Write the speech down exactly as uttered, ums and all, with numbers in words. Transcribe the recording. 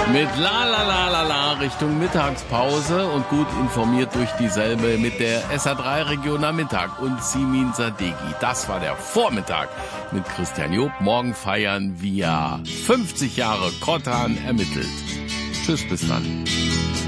Mit La La La La La Richtung Mittagspause und gut informiert durch dieselbe mit der S A drei Region am Mittag und Simin Sadeghi. Das war der Vormittag mit Christian Job. Morgen feiern wir fünfzig Jahre Kottan ermittelt. Tschüss, bis dann.